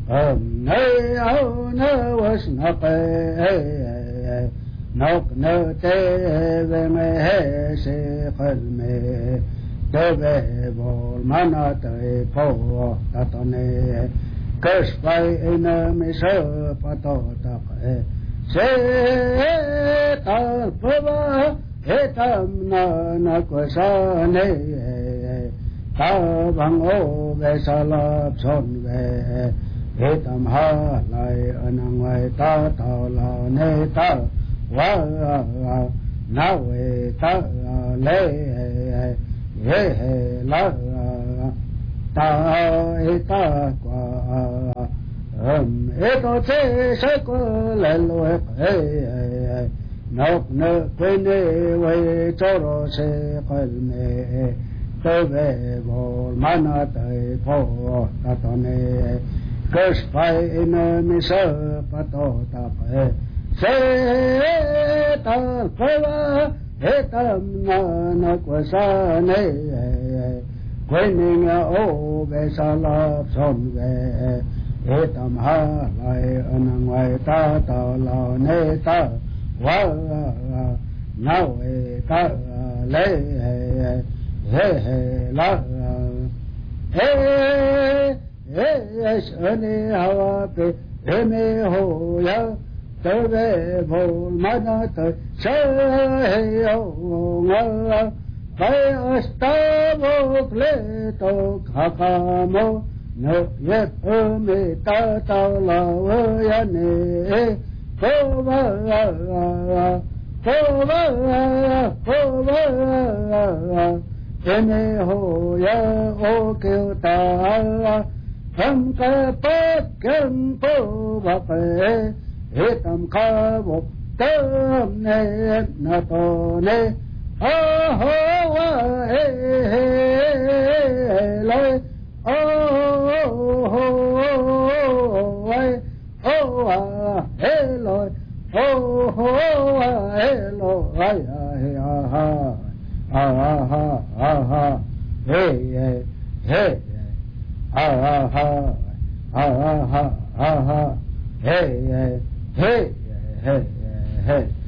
nay nơ was na pe nok nơ te ve me he se khal me te ve vol mana te po ta to ne kes pai ina me se pa to ta se ta pa tam na ko sa ne ta bang o ve sa la son ve tam ha lai anang vai ta ta la ne ta wa na ve ta le he la ta ta qua to che se ko le lo nóc nơ quên quay cho rồi sẽ quên mẹ tới về vô mana tới phố ta to nè cơ phải nên mi sơ bắt đầu ta phải sẽ ta phải hết tâm na của sa nè quên mình ô về sa la son về hết tâm ha lại anh ngoài ta ta la nè ta wa na we ta le he la he shani hawa pe me ho ya te ve vol mana te se he o nga pai asta vo pleto khakamo no yet me ta ta la ya ne Hova, ene ho ya o kêu ta, tham ca bát kem po ba pe, he tam ca bo tam ne na to ne, a ho wa he lai, oh ho wai. Oh, hello, oh, hello, hey, hey, hey, hey, hey, hey.